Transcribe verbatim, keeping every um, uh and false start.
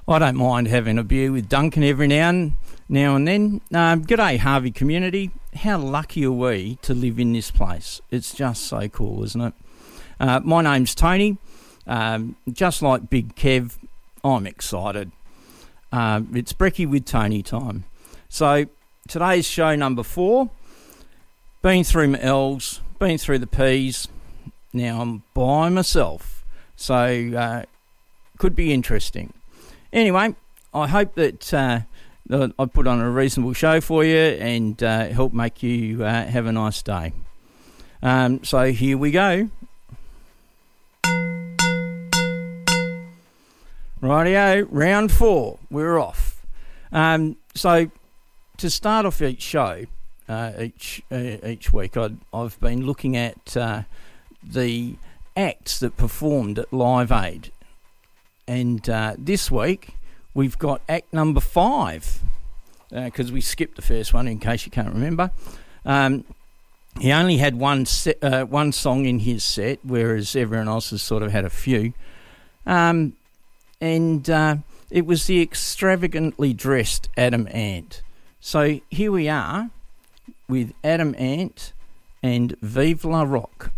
I don't mind having a beer with Duncan every now and, now and then. Um, g'day, Harvey community. How lucky are we to live in this place? It's just so cool, isn't it? Uh, my name's Tony. Um, just like Big Kev, I'm excited. Uh, it's Brekkie with Tony time. So today's show number four. Been through my L's, been through the P's. Now I'm by myself. So uh, could be interesting. Anyway, I hope that uh, I put on a reasonable show for you and uh, help make you uh, have a nice day. Um, so here we go. Rightio, round four, we're off. Um, so to start off each show, uh, each uh, each week, I'd, I've been looking at uh, the acts that performed at Live Aid. And uh, this week, we've got act number five, because uh, we skipped the first one, in case you can't remember. Um, he only had one set, uh, one song in his set, whereas everyone else has sort of had a few. Um, and uh, it was the extravagantly dressed Adam Ant. So here we are with Adam Ant and Vive la Rock.